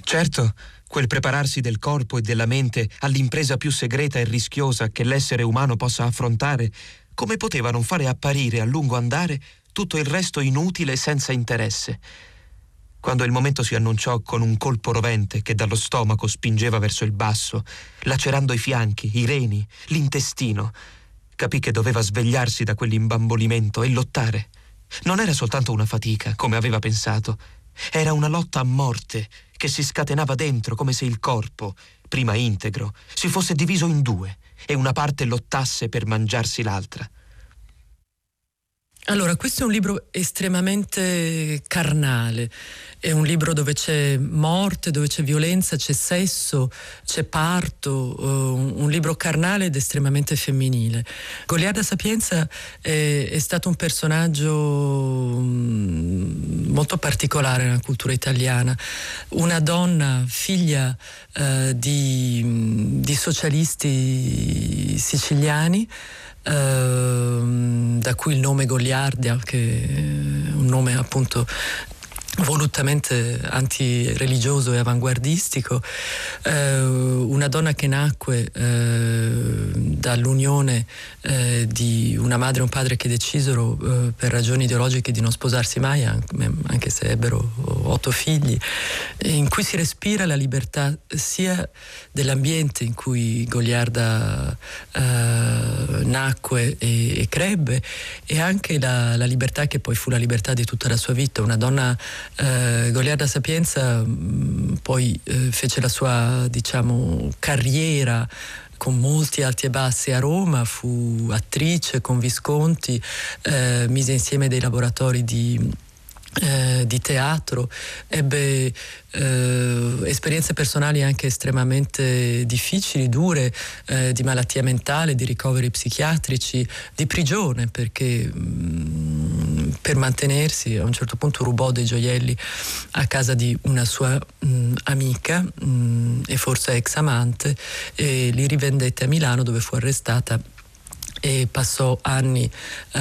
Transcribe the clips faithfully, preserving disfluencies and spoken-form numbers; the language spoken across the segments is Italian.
Certo, quel prepararsi del corpo e della mente all'impresa più segreta e rischiosa che l'essere umano possa affrontare, come poteva non fare apparire a lungo andare tutto il resto inutile e senza interesse? Quando il momento si annunciò con un colpo rovente che dallo stomaco spingeva verso il basso, lacerando i fianchi, i reni, l'intestino, capì che doveva svegliarsi da quell'imbambolimento e lottare. Non era soltanto una fatica, come aveva pensato, era una lotta a morte che si scatenava dentro come se il corpo, prima integro, si fosse diviso in due e una parte lottasse per mangiarsi l'altra. Allora, questo è un libro estremamente carnale, è un libro dove c'è morte, dove c'è violenza, c'è sesso, c'è parto, uh, un libro carnale ed estremamente femminile. Goliarda Sapienza è, è stato un personaggio molto particolare nella cultura italiana, una donna figlia uh, di, di socialisti siciliani, Uh, da cui il nome Goliardia, che è un nome appunto volutamente antireligioso e avanguardistico, eh, una donna che nacque eh, dall'unione eh, di una madre e un padre che decisero eh, per ragioni ideologiche di non sposarsi mai, anche se ebbero otto figli, in cui si respira la libertà sia dell'ambiente in cui Goliarda eh, nacque e, e crebbe, e anche la, la libertà che poi fu la libertà di tutta la sua vita. Una donna Uh, Goliarda Sapienza mh, poi uh, fece la sua, diciamo, carriera con molti alti e bassi a Roma, fu attrice con Visconti, uh, mise insieme dei laboratori di Eh, di teatro, ebbe eh, esperienze personali anche estremamente difficili, dure, eh, di malattia mentale, di ricoveri psichiatrici, di prigione, perché mh, per mantenersi a un certo punto rubò dei gioielli a casa di una sua mh, amica mh, e forse ex amante, e li rivendette a Milano, dove fu arrestata e passò anni eh,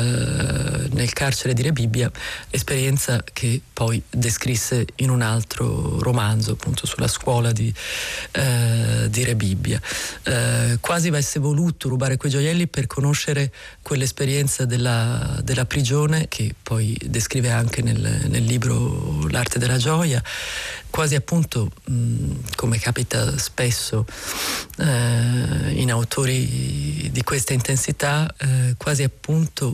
nel carcere di Rebibbia, esperienza che poi descrisse in un altro romanzo, appunto sulla scuola di, eh, di Rebibbia. Eh, quasi avesse voluto rubare quei gioielli per conoscere quell'esperienza della, della prigione, che poi descrive anche nel, nel libro L'arte della gioia, quasi appunto, mh, come capita spesso eh, in autori di questa intensità, eh, quasi appunto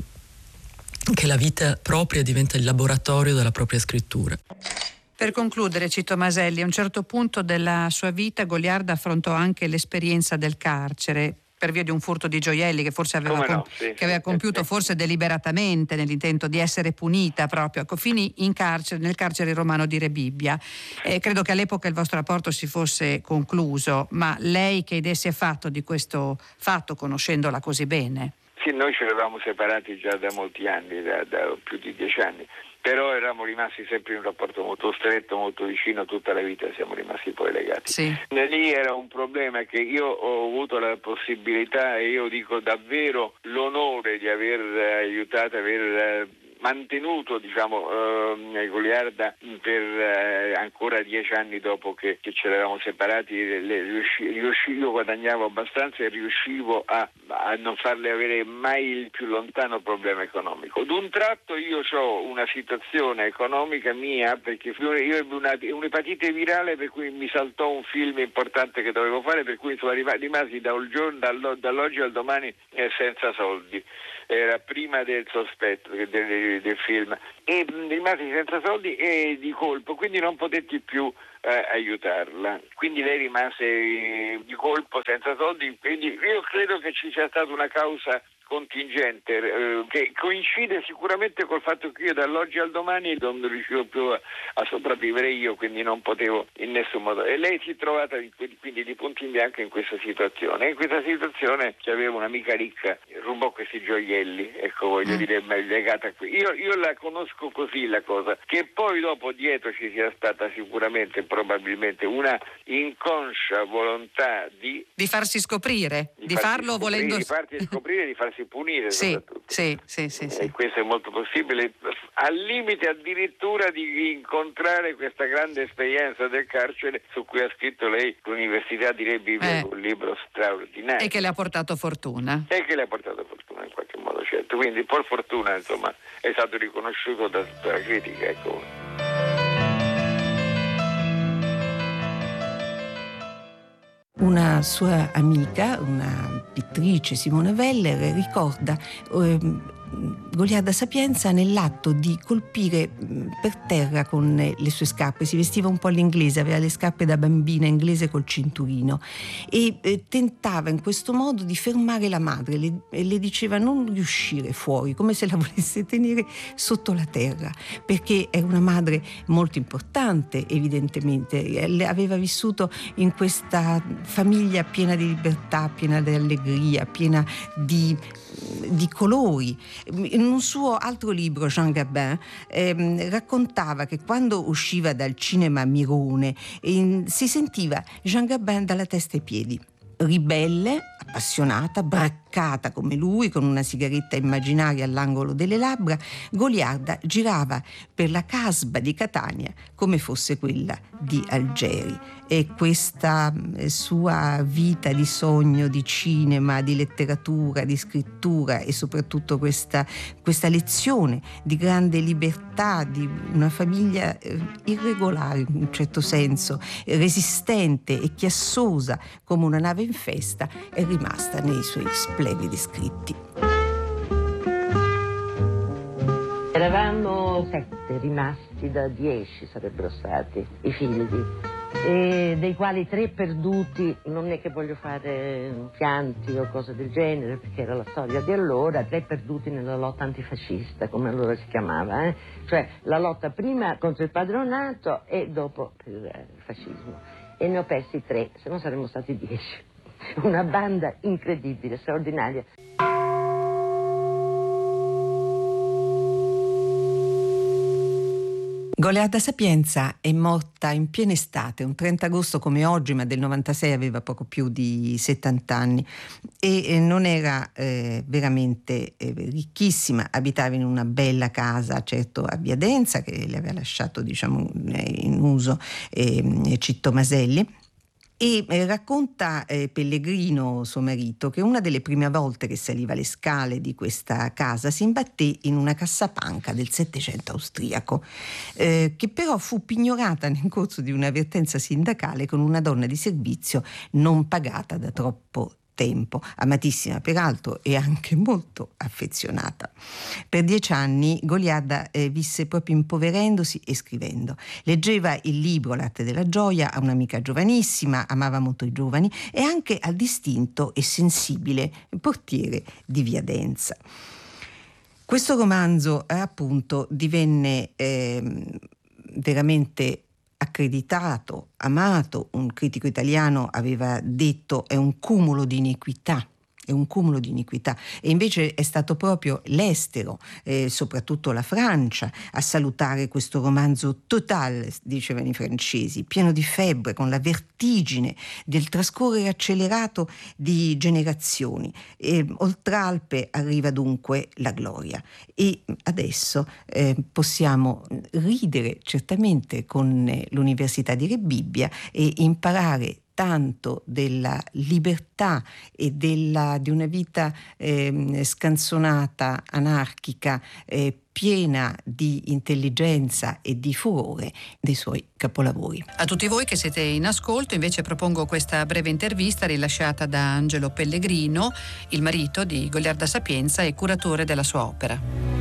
che la vita propria diventa il laboratorio della propria scrittura. Per concludere, cito Maselli, a un certo punto della sua vita Goliarda affrontò anche l'esperienza del carcere per via di un furto di gioielli che forse aveva, no? comp- sì, che aveva sì, compiuto sì. forse deliberatamente, nell'intento di essere punita proprio. Ecco, finì in carcere, nel carcere romano di Rebibbia. Eh, credo che all'epoca il vostro rapporto si fosse concluso, ma lei che idee si è fatto di questo fatto, conoscendola così bene? Sì, noi ci eravamo separati già da molti anni, da, da più di dieci anni, però eravamo rimasti sempre in un rapporto molto stretto, molto vicino, tutta la vita siamo rimasti poi legati. Sì. Lì era un problema che io ho avuto la possibilità, e io dico davvero l'onore di aver aiutato, aver mantenuto, diciamo, eh, Goliarda per eh, ancora dieci anni dopo che, che ci eravamo separati. Le, riusci, riusci, io guadagnavo abbastanza e riuscivo a, a non farle avere mai il più lontano problema economico. D'un tratto io ho una situazione economica mia, perché io ebbi una, un'epatite virale per cui mi saltò un film importante che dovevo fare, per cui insomma, rimasi da un giorno, dall'oggi al domani eh, senza soldi. Era prima del sospetto del, del film, e rimasi senza soldi e di colpo, quindi non potetti più eh, aiutarla, quindi lei rimase eh, di colpo senza soldi. Quindi io credo che ci sia stata una causa contingente eh, che coincide sicuramente col fatto che io dall'oggi al domani non riuscivo più a, a sopravvivere io, quindi non potevo in nessun modo, e lei si è trovata quindi di punto in bianco in questa situazione. In questa situazione aveva un'amica ricca, rubò questi gioielli, ecco, voglio mm. dire, legata qui. Io, io la conosco così la cosa, che poi dopo dietro ci sia stata sicuramente, probabilmente, una inconscia volontà di di farsi scoprire, di, di farsi farlo scoprire, volendo di farsi scoprire, di farsi quasi punire, sì, soprattutto. Sì, sì, sì, sì. E questo è molto possibile, al limite addirittura di incontrare questa grande esperienza del carcere su cui ha scritto lei l'Università di Re Bibbia, Eh. un libro straordinario. E che le ha portato fortuna. E che le ha portato fortuna in qualche modo, certo. Quindi per fortuna, insomma, è stato riconosciuto da tutta la critica, ecco. Una sua amica, una pittrice, Simone Weller, ricorda eh, Goliarda Sapienza nell'atto di colpire per terra con le sue scarpe. Si vestiva un po' all'inglese, aveva le scarpe da bambina inglese col cinturino e eh, tentava in questo modo di fermare la madre. Le, le diceva non riuscire fuori, come se la volesse tenere sotto la terra, perché era una madre molto importante, evidentemente. Aveva vissuto in questa famiglia piena di libertà, piena di allegria, piena di, di colori. In un suo altro libro, Jean Gabin ehm, raccontava che quando usciva dal cinema Mirone in, si sentiva Jean Gabin dalla testa ai piedi, ribelle, appassionata, braccata come lui, con una sigaretta immaginaria all'angolo delle labbra. Goliarda girava per la Casba di Catania come fosse quella di Algeri. E questa sua vita di sogno, di cinema, di letteratura, di scrittura e soprattutto questa, questa lezione di grande libertà, di una famiglia eh, irregolare in un certo senso, resistente e chiassosa come una nave in festa, è rimasta nei suoi splendidi scritti. Eravamo sette rimasti da dieci, sarebbero stati i figli, e dei quali tre perduti. Non è che voglio fare pianti o cose del genere, perché era la storia di allora. Tre perduti nella lotta antifascista, come allora si chiamava, eh? Cioè la lotta prima contro il padronato e dopo per il fascismo. E ne ho persi tre, se no saremmo stati dieci. Una banda incredibile, straordinaria. Goliarda Sapienza è morta in piena estate, un trenta agosto come oggi, ma del novantasei, aveva poco più di settanta anni e eh, non era eh, veramente eh, ricchissima, abitava in una bella casa, certo a Viadenza, che le aveva lasciato diciamo in uso eh, Citto Maselli. E eh, racconta eh, Pellegrino, suo marito, che una delle prime volte che saliva le scale di questa casa si imbatté in una cassapanca del Settecento austriaco, eh, che però fu pignorata nel corso di un'avvertenza sindacale con una donna di servizio non pagata da troppo tempo, amatissima peraltro e anche molto affezionata. Per dieci anni Goliarda eh, visse proprio impoverendosi e scrivendo. Leggeva il libro L'arte della gioia a un'amica giovanissima, amava molto i giovani e anche al distinto e sensibile portiere di Viadenza. Questo romanzo eh, appunto divenne eh, veramente accreditato, amato. Un critico italiano aveva detto è un cumulo di iniquità. È un cumulo di iniquità e invece è stato proprio l'estero, eh, soprattutto la Francia, a salutare questo romanzo total, dicevano i francesi, pieno di febbre, con la vertigine del trascorrere accelerato di generazioni. E oltre Alpe arriva dunque la gloria e adesso eh, possiamo ridere certamente con l'Università di Re Bibbia e imparare tanto della libertà e della, di una vita eh, scanzonata, anarchica, eh, piena di intelligenza e di furore dei suoi capolavori. A tutti voi che siete in ascolto invece propongo questa breve intervista rilasciata da Angelo Pellegrino, il marito di Goliarda Sapienza e curatore della sua opera.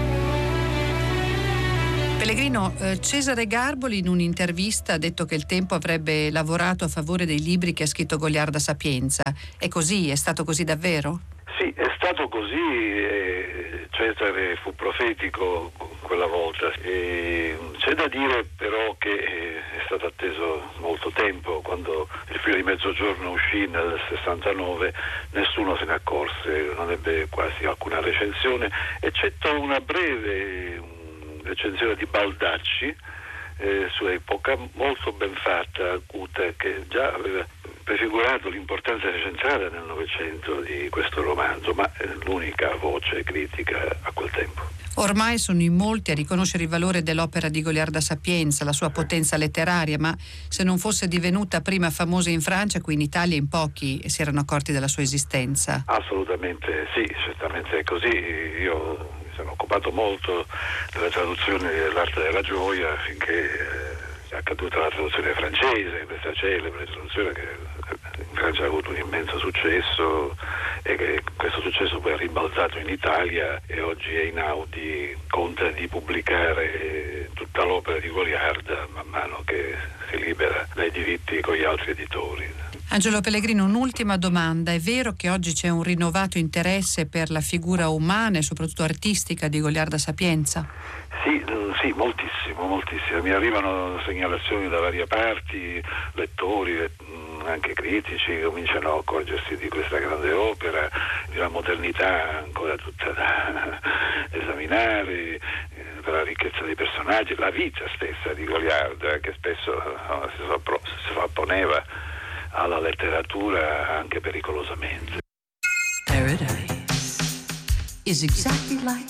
Pellegrino, eh, Cesare Garboli in un'intervista ha detto che il Tempo avrebbe lavorato a favore dei libri che ha scritto Goliarda Sapienza. È così? È stato così davvero? Sì, è stato così. Eh, Cesare fu profetico quella volta. E c'è da dire però che è stato atteso molto tempo. Quando il Figlio di Mezzogiorno uscì nel sessantanove nessuno se ne accorse, non ebbe quasi alcuna recensione, eccetto una breve recensione di Baldacci eh, su Epoca, molto ben fatta, acuta, che già aveva prefigurato l'importanza centrale nel Novecento di questo romanzo, ma è l'unica voce critica a quel tempo. Ormai sono in molti a riconoscere il valore dell'opera di Goliarda Sapienza, la sua potenza letteraria, ma se non fosse divenuta prima famosa in Francia, qui in Italia in pochi si erano accorti della sua esistenza. Assolutamente sì, certamente è così. Io mi sono occupato molto della traduzione dell'arte della gioia finché è accaduta la traduzione francese, questa celebre traduzione che in Francia ha avuto un immenso successo e che questo successo poi è rimbalzato in Italia e oggi Einaudi conta di pubblicare tutta l'opera di Goliarda man mano che si libera dai diritti con gli altri editori. Angelo Pellegrino, un'ultima domanda. È vero che oggi c'è un rinnovato interesse per la figura umana e soprattutto artistica di Goliarda Sapienza? Sì, sì, moltissimo, moltissimo. Mi arrivano segnalazioni da varie parti, lettori, anche critici, cominciano a accorgersi di questa grande opera, di una modernità ancora tutta da esaminare, per la ricchezza dei personaggi, la vita stessa di Goliarda, che spesso no, si sovrapponeva alla letteratura anche pericolosamente. Paradise is exactly like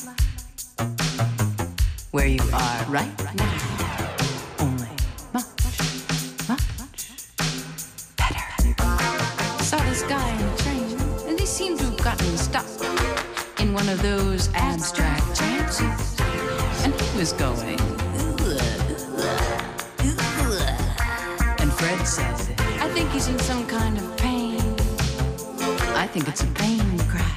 where you are right now, only much, much better. Saw this guy in a train, and he seemed to have gotten stuck in one of those abstract trances, and he was going, and Fred said, I think he's in some kind of pain. I think it's a pain cry.